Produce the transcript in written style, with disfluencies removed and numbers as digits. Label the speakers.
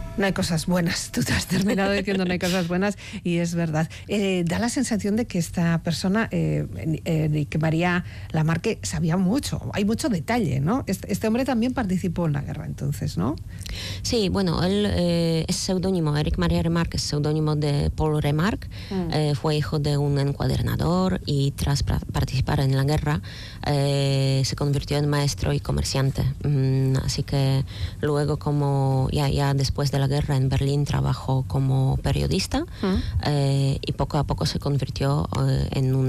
Speaker 1: No hay cosas buenas, tú te has terminado diciendo no hay cosas buenas y es verdad. Da la sensación de que esta persona, Enrique María Lamarque, sabía mucho, hay mucho detalle, ¿no? Este hombre también participó en la guerra entonces, ¿no?
Speaker 2: Sí, bueno, él es seudónimo, Enrique María Remarque es seudónimo de Paul Remarque, fue hijo de un encuadernador y tras participar en la guerra se convirtió en maestro y comerciante. Así que luego, como ya después de la guerra en Berlín, trabajó como periodista y poco a poco se convirtió en un